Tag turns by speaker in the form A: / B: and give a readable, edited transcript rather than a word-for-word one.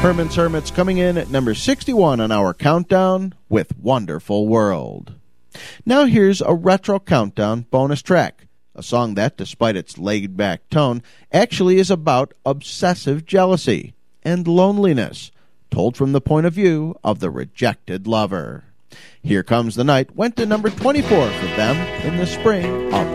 A: Herman's Hermits coming in at number 61 on our countdown with Wonderful World. Now here's a retro countdown bonus track, a song that, despite its laid-back tone, actually is about obsessive jealousy and loneliness, told from the point of view of the rejected lover. Here Comes the Night went to number 24 for them in the spring of